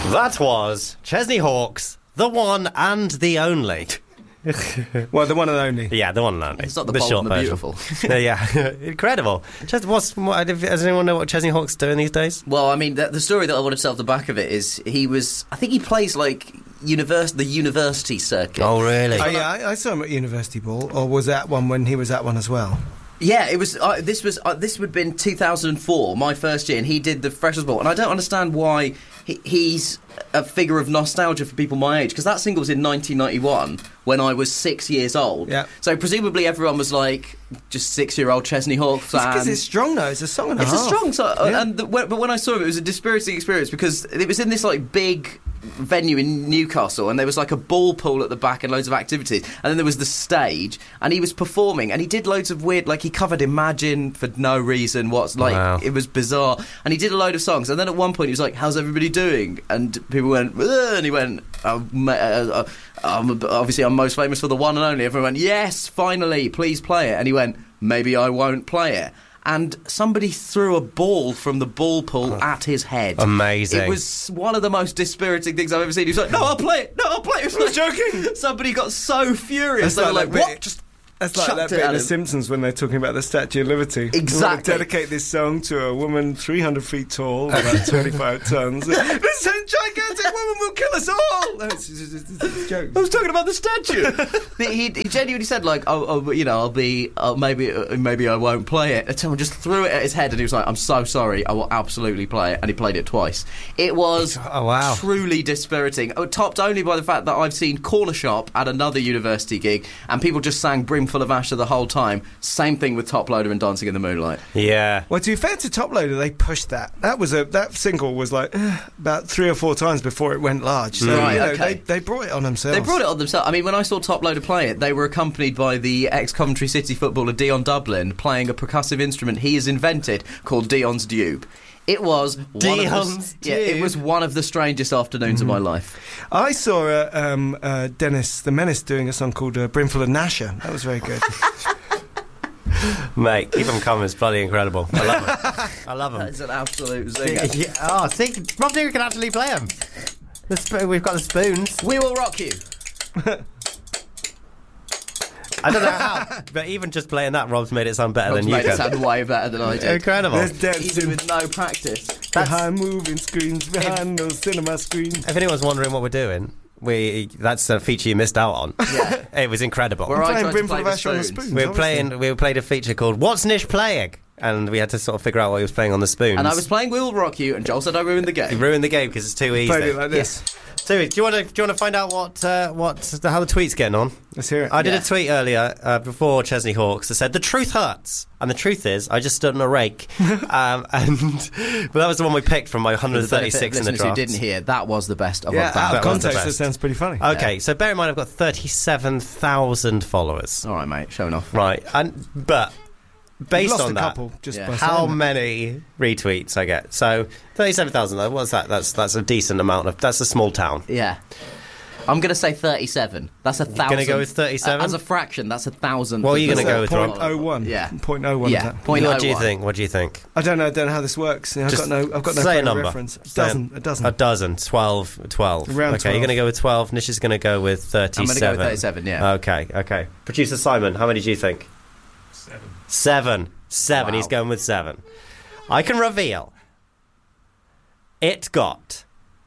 That was Chesney Hawkes, the one and the only. Well, the one and only. Yeah, the one and only. It's not the bold short and the version. beautiful. Yeah, incredible. Does anyone know what Chesney Hawkes doing these days? Well, I mean, the story that I wanted to tell off the back of it is I think he plays like the university circuit. Oh, really? Oh, yeah, I saw him at University Ball, or was at one when he was at one as well. Yeah, it was. This would have been 2004, my first year, and he did the Freshers' Ball. And I don't understand why he's a figure of nostalgia for people my age, because that single was in 1991 when I was 6 years old. Yeah. So presumably everyone was like just 6-year-old Chesney Hawkes fans. Because it's strong though. It's a song and a half. It's a strong song, Yeah. but when I saw him, it was a dispiriting experience because it was in this like big venue in Newcastle, and there was like a ball pool at the back and loads of activities, and then there was the stage, and he was performing, and he did loads of weird, like he covered Imagine for no reason. Wow. It was bizarre, and he did a load of songs, and then at one point he was like, "How's everybody doing?" And people went, "Ugh," and he went, "Obviously I'm most famous for the one and only." Everyone went, "Yes, finally, please play it." And he went, "Maybe I won't play it." And somebody threw a ball from the ball pool at his head. Amazing. It was one of the most dispiriting things I've ever seen. He was like, "No, I'll play it. No, I'll play it." I was joking. Somebody got so furious. They were like, "What?" Just That's like that chucked it bit at in The him. Simpsons when they're talking about the Statue of Liberty. Exactly. We want to dedicate this song to a woman 300 feet tall, about 25 tons. This gigantic woman will kill us all! No, it's a joke. I was talking about the statue. he genuinely said, like, maybe I won't play it. And someone just threw it at his head, and he was like, "I'm so sorry, I will absolutely play it." And he played it twice. It was truly dispiriting, topped only by the fact that I've seen Corner Shop at another university gig, and people just sang Brimful of Asher the whole time. Same thing with Top Loader and Dancing in the Moonlight. Yeah. Well, to be fair to Top Loader, they pushed that. That single was like about 3 or 4 times before it went large. So Right, you know, okay. they brought it on themselves. They brought it on themselves. I mean, when I saw Top Loader play it, they were accompanied by the ex-Coventry City footballer Dion Dublin playing a percussive instrument he has invented called Dion's Dube. It was it was one of the strangest afternoons of my life. I saw Dennis the Menace doing a song called Brimful of Nasher. That was very good. Mate, keep them coming. It's bloody incredible. I love them. I love them. That's an absolute zinger. Yeah. Oh, see, Rob Digger can actually play them. We've got the spoons. We will rock you. I don't know how, but even just playing that, Rob's made it sound better Rob's than you made it can. sound way better than I did. Incredible. There's Even dancing with no practice. behind moving screens, behind those cinema screens. If anyone's wondering what we're doing, that's a feature you missed out on. Yeah. It was incredible. Where I playing tried to Brimful play of the Asher on the spoons. spoons. We played a feature called "What's Nish Playing?" and we had to sort of figure out what he was playing on the spoons. And I was playing We Will Rock You, and Joel said I ruined the You game. ruined the game because it's too easy. Played it like this. So, do you want to find out how the tweet's getting on? Let's hear it. I did Yeah. a tweet earlier before Chesney Hawkes that said the truth hurts, and the truth is I just stood on a rake, but that was the one we picked from my For the benefit of 136 in the listeners who draft. didn't hear, that was the best of our Yeah, band. out of That was the context, best. that sounds pretty funny. Okay, so bear in mind I've got 37,000 followers. All right, mate, showing off. Right, but based Lost on a that, couple just Yeah. by how saying that. many retweets I get? So 37,000. What's that? That's a decent amount of. That's a small town. Yeah. I'm going to say 37. That's 1,000. Gonna go with 37? As a fraction, that's 1,000. What are you That's gonna go with, Rob? 0.01. Yeah. 0.01 Yeah. of that. Point What do you 01. think? What do you think? I don't know how this works. You know, I've Just got no say a frame of number. reference. Say A dozen. A dozen. 12. Around Okay, 12. you're going to go with 12. Nish is going to go with 37. I'm going to go with 37, yeah. Okay. Producer Simon, how many do you think? 7. Wow. He's going with 7. I can reveal it got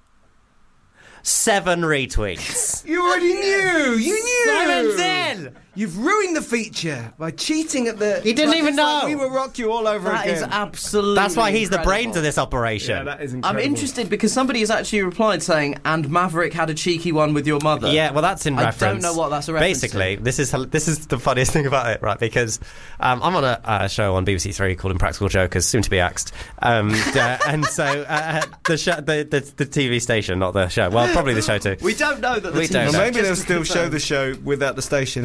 7 retweets. You already knew. You knew. Simon's in. You've ruined the feature by cheating at the. He didn't even it's like know. We will rock you all over That again. is absolutely That's why he's the incredible. brains of this operation. Yeah, that is I'm incredible. interested because somebody has actually replied saying, "And Maverick had a cheeky one with your mother." Yeah, well, that's in I reference. don't know what that's a reference Basically, to. this is the funniest thing about it, right? Because I'm on a show on BBC Three called Impractical Jokers, soon to be axed, and so the show, the TV station, not the show. Well, probably the show too. We don't know that the We team don't Well, know. maybe just they'll to still confirm. show the show without the station. It will just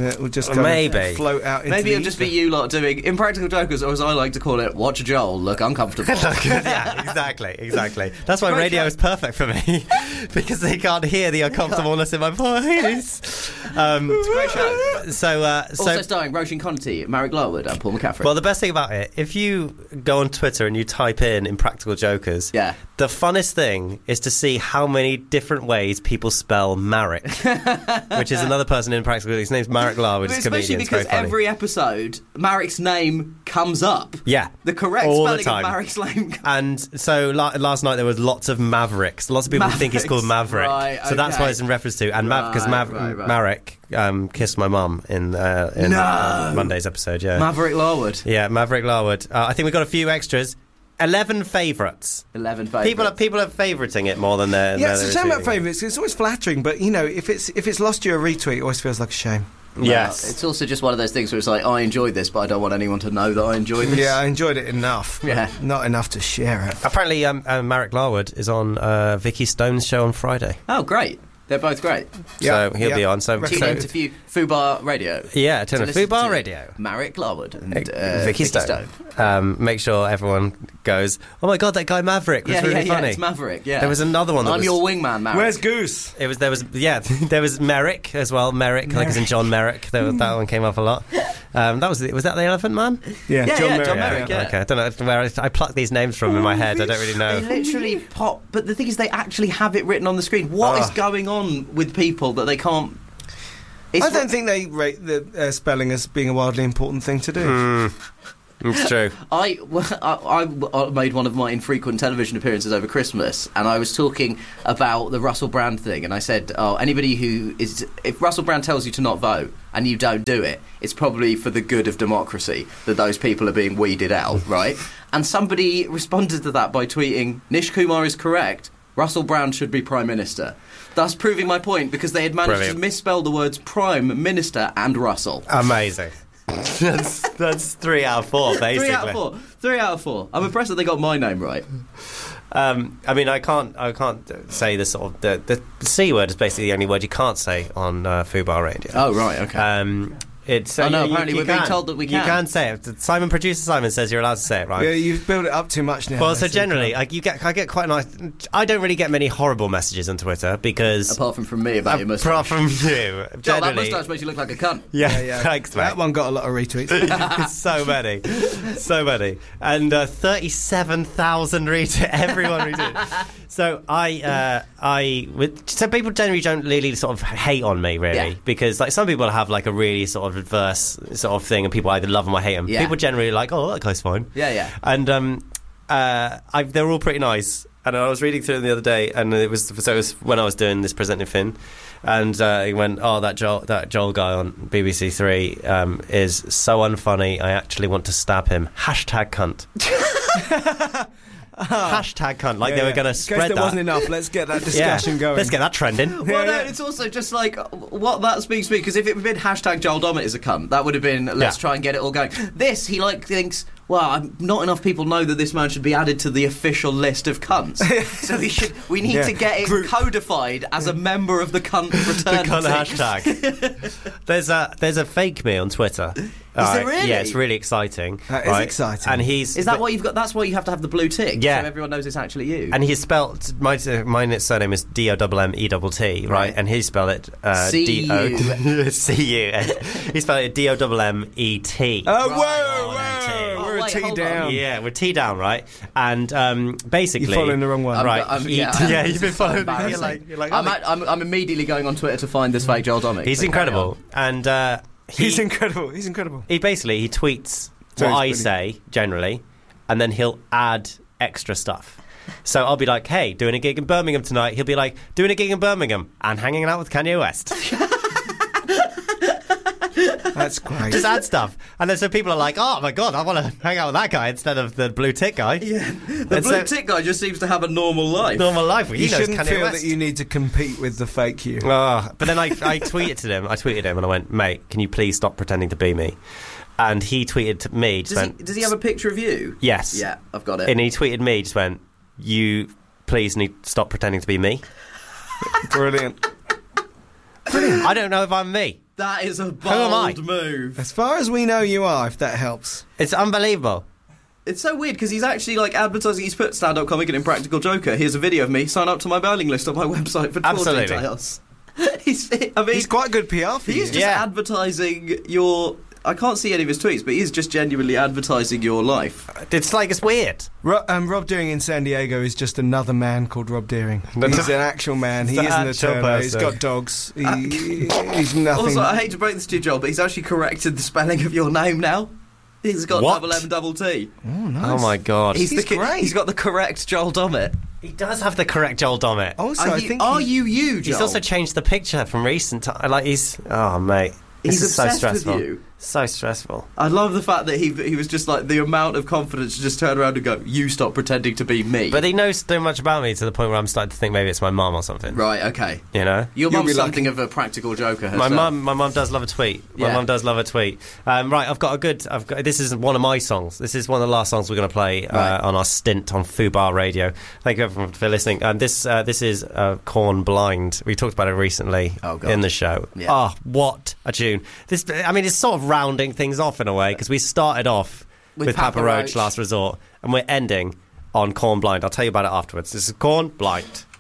just kind of float out into Maybe the it'll just be ether. you lot doing Impractical Jokers, or as I like to call it, Watch Joel look uncomfortable. Yeah, exactly. That's why radio is perfect for me, because they can't hear the uncomfortableness in my voice. Great show. So Also starring Roisin Conti, Marek Larwood, and Paul McCaffrey. Well, the best thing about it, if you go on Twitter and you type in Impractical Jokers, yeah. the funnest thing is to see how many different ways people spell Marek, which is another person in Impractical. His name's Marek Larwood. He's a comedian. Especially because every episode, Marek's name comes up. Yeah. The correct all spelling the time. of Marek's name. And so last night there was lots of Mavericks. Lots of people think it's called Maverick. Right, so that's what it's in reference to. And because Marek kissed my mum in Monday's episode. Yeah, Maverick Larwood. Yeah, Maverick Larwood. I think we've got a few extras. 11 favourites. 11 favourites. People are favouriting it more than they're. Yeah, it's a shame about favourites. It's always flattering, but if it's lost you a retweet, it always feels like a shame. Yes. It's also just one of those things where it's like, I enjoyed this, but I don't want anyone to know that I enjoyed this. Yeah, I enjoyed it enough. Yeah. Not enough to share it. Apparently, Marek Larwood is on Vicky Stone's show on Friday. Oh, great. They're both great. So he'll be on. So Tune in to Fubar Radio. Yeah, turn on Fubar Radio. Marek Larwood and Vicky Stone. Make sure everyone goes, oh my God, that guy Maverick was really funny. Yeah, it's Maverick, yeah. There was another one that I'm your wingman, Marek. Where's Goose? There was Merrick as well. Merrick, like as in John Merrick. That one came up a lot. Was that the Elephant Man? Yeah, John Merrick. Yeah. Okay, I don't know where I plucked these names from in my head. I don't really know. They literally pop, but the thing is, they actually have it written on the screen. What is going on with people that they can't? I don't think they rate the spelling as being a wildly important thing to do. It's true. I made one of my infrequent television appearances over Christmas, and I was talking about the Russell Brand thing, and I said, if Russell Brand tells you to not vote and you don't do it, it's probably for the good of democracy that those people are being weeded out, right? And somebody responded to that by tweeting, Nish Kumar is correct, Russell Brand should be Prime Minister. Thus proving my point, because they had managed to misspell the words Prime Minister and Russell. Amazing. That's 3 out of 4, basically. 3 out of 4. I'm impressed that they got my name right. I mean, I can't say the sort of the C word is basically the only word you can't say on Fubar Radio. Oh right, okay. Apparently we're being told that we can. You can say it. Producer Simon says you're allowed to say it, right? Yeah, you've built it up too much now. Well, so generally, I get quite nice. I don't really get many horrible messages on Twitter because apart from me about your moustache. Apart from you, Joel, that moustache makes you look like a cunt. Yeah. Thanks, mate. That one got a lot of retweets. so many, and 37,000 retweets. Everyone retweeted. So so people generally don't really sort of hate on me really because like some people have like a really sort of adverse sort of thing and people either love them or hate them. People generally are like, oh, that guy's fine. Yeah. And they're all pretty nice. And I was reading through them the other day, and it was when I was doing this Presenting Finn, and he went, oh, that Joel guy on BBC Three is so unfunny. I actually want to stab him. #cunt. #cunt, like they were going to spread that. There wasn't enough. Let's get that discussion going. Let's get that trending. Well, no, it's also just like what that speaks to me, because if it had been #Joel Dommett is a cunt, that would have been let's try and get it all going. This, he thinks, well, not enough people know that this man should be added to the official list of cunts. So we need to get it codified as a member of the cunt fraternity. The cunt hashtag. There's a fake me on Twitter. Is there really? Yeah, it's really exciting. That is exciting. And is that what you've got? That's why you have to have the blue tick. Yeah. So everyone knows it's actually you. And he's spelt my surname is DOMMETT, right? And he spelled it C-U. C-U. He spelled it DOMMET. Oh, whoa! We're a T down. Yeah, we're T down, right? And basically, you're following the wrong one, right? You've been following. You're like, I'm immediately going on Twitter to find this fake Joel Dommett. He's incredible, and he's incredible. He's incredible. He tweets what I say generally, and then he'll add extra stuff. So I'll be like, hey, doing a gig in Birmingham tonight. He'll be like, doing a gig in Birmingham and hanging out with Kanye West. That's great. Just add stuff. And then so people are like, oh my God, I want to hang out with that guy instead of the blue tick guy. Yeah. The blue tick guy just seems to have a normal life. Well, you shouldn't feel that you need to compete with the fake you. But then I tweeted him and I went, mate, can you please stop pretending to be me? And he tweeted to me. Does he have a picture of you? Yes. Yeah, I've got it. And he tweeted me, just went, you please need to stop pretending to be me. Brilliant. I don't know if I'm me. That is a am I? bold move. As far as we know, you are, if that helps. It's unbelievable. It's so weird because he's actually like advertising. He's put stand-up comic and Impractical Joker. Here's a video of me. Sign up to my mailing list on my website for tour details. He's quite good PR for you. He's just advertising your... I can't see any of his tweets, but he's just genuinely advertising your life. It's weird. Rob Deering in San Diego is just another man called Rob Deering. He's an actual man. He isn't a turner. He's got dogs. He's nothing. Also, I hate to break this to you, Joel, but he's actually corrected the spelling of your name now. He's got double M, double T. Oh, nice. Oh, my God. He's great. He's got the correct Joel Dommett. He does have the correct Joel Dommett. Also, Are you, Joel? He's also changed the picture from recent time. Like, he's... Oh, mate. He's this is so obsessed stressful. with you. So stressful. I love the fact that he was just like the amount of confidence to just turn around and go, "You stop pretending to be me." But he knows so much about me to the point where I'm starting to think maybe it's my mum or something. Right? Okay. You know, your mum's something of a practical joker herself. My mum does love a tweet. My mum does love a tweet. Right, I've got. This is one of my songs. This is one of the last songs we're going to play on our stint on Fubar Radio. Thank you everyone for listening. This is Corn Blind. We talked about it recently in the show. Yeah. Oh, what a tune! It's sort of rounding things off in a way, because we started off with Papa Roach, Last Resort, and we're ending on Corn Blind. I'll tell you about it afterwards. This is Corn Blind.